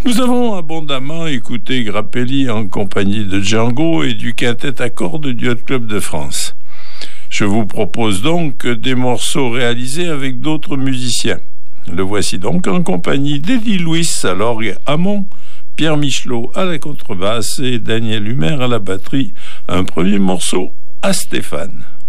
Nous avons abondamment écouté Grappelli en compagnie de Django et du quintet à cordes du Hot Club de France. Je vous propose donc des morceaux réalisés avec d'autres musiciens. Le voici donc en compagnie d'Eddie Louis à l'orgue Hammond, Pierre Michelot à la contrebasse et Daniel Humer à la batterie. Un premier morceau à Stéphane.